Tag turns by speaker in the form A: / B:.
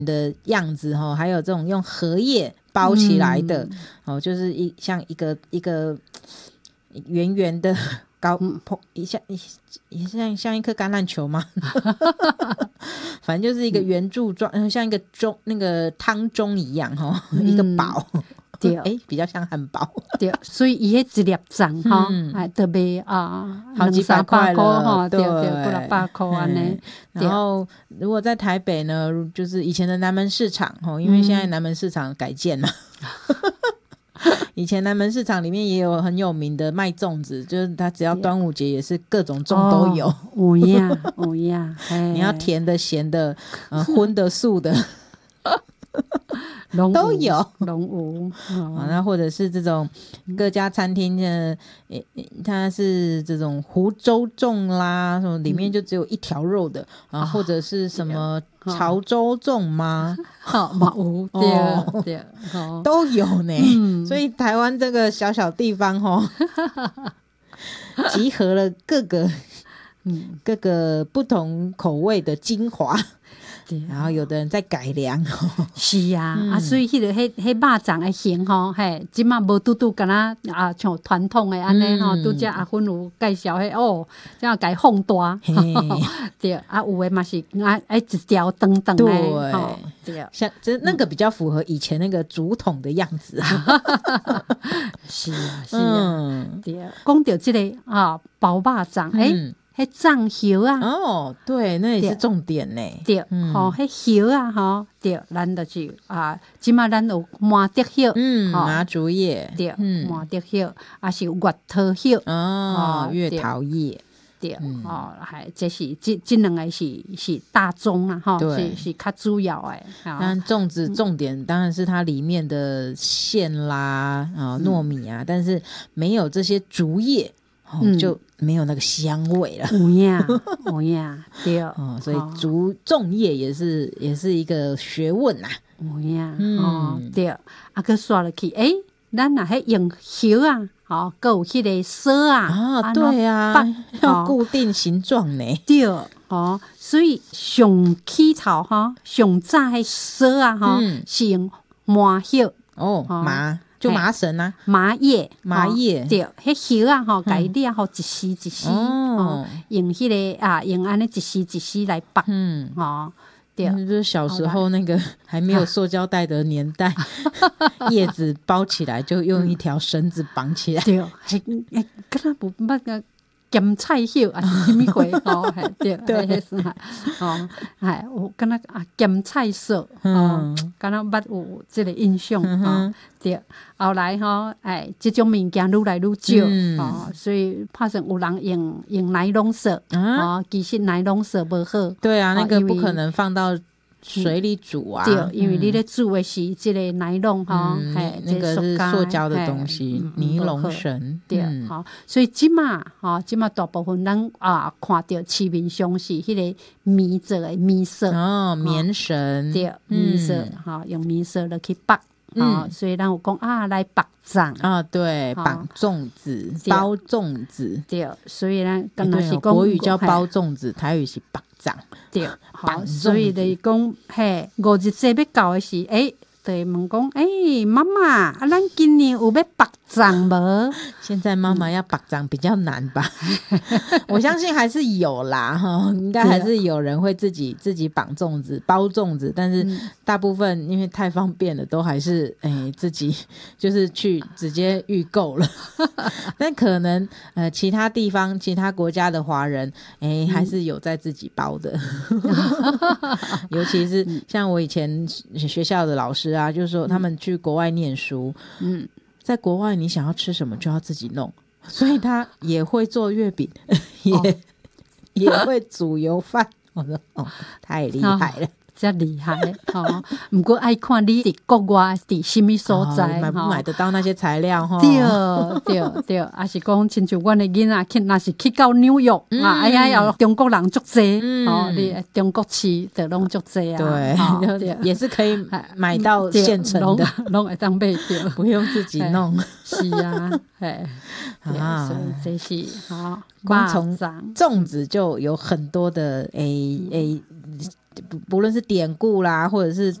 A: 的样子还有这种用荷叶包起来的就是像一个圆圆的高像一颗橄榄球吗反正就是一个圆柱状像一个盅那个汤盅一样一个堡对比较像汉堡
B: 对，所以伊迄一粒粽就卖
A: 好几百块了
B: 对对，过600块安尼。
A: 然后如果在台北呢，就是以前的南门市场因为现在南门市场改建了以前南门市场里面也有很有名的卖粽子，就是它只要端午节也是各种粽都有
B: 有呀有呀
A: 你要甜的咸的荤的素的都有那或者是这种各家餐厅它是这种湖州粽啦什么里面就只有一条肉的或者是什么潮州粽吗
B: 对对
A: 都有呢所以台湾这个小小地方集合了各个不同口味的精华然后有的人在改良
B: 是啊所以迄肉粽的型即马无拄敢若像传统的安尼拄则阿芬有介绍这样改放大对有的嘛是一条长长的对
A: 像那个比较符合以前那个竹筒的样子
B: 是啊是啊对讲到这个包肉粽迄粽叶
A: 对那也是重点呢
B: 对迄叶对咱就是即马咱有麻竹叶
A: 麻竹叶
B: 对麻竹叶是月桃叶
A: 月桃叶
B: 对这是这两个是大宗是较主要的
A: 但粽子重点当然是它里面的馅啦糯米但是没有这些竹叶就没有那个香味了
B: 有呀对
A: 所以粽叶也是一个学问
B: 有呀对佮刷落去咱若迄用叶佮有迄个丝
A: 对要固定形状呢
B: 对所以上起头上早迄丝是用麻叶
A: 麻就麻绳
B: 麻叶
A: 对
B: 迄叶甲伊裂一丝一丝用迄个用安尼一丝一丝来绑对
A: 就是小时候那个还没有塑胶袋的年代叶子包起来就用一条绳子绑起来
B: 对敢若无捌个咸菜叶还是什么货对对有敢若咸菜色敢若捌有这个印象对后来这种物件愈来愈少所以拍算有人用奶龙色其实奶龙色不好
A: 对那个不可能放到水里煮
B: 对因为你咧煮的是这个奶龙
A: 那个是塑胶的东西尼龙绳
B: 对所以即马大部分咱看到市面上是迄个米做的米色
A: 棉绳
B: 对米色用米色落去绑所以咱有讲来绑粽
A: 对绑粽子包粽子
B: 对所以咱刚才是讲
A: 国语叫包粽子台语是绑粽
B: 对所以就是讲五日节要到的是就会问讲妈妈咱今年有要绑粽无
A: 现在妈妈要绑粽比较难吧我相信还是有啦应该还是有人会自己绑粽子包粽子但是大部分因为太方便了都还是自己就是去直接预购了但可能其他地方其他国家的华人还是有在自己包的尤其是像我以前学校的老师就是说他们去国外念书在国外你想要吃什么就要自己弄所以他也会做月饼也会煮油饭我说太厉害了
B: 真厉害不过爱看你在国外在什么所在
A: 买不买得到那些材料
B: 对还是讲亲像我的囡仔若是去到纽约有中国人足多你中国市就拢足多
A: 对也是可以买到现成的
B: 拢会当买到
A: 不用自己弄
B: 是所以这是
A: 光从粽子就有很多的不论是典故啦，或者是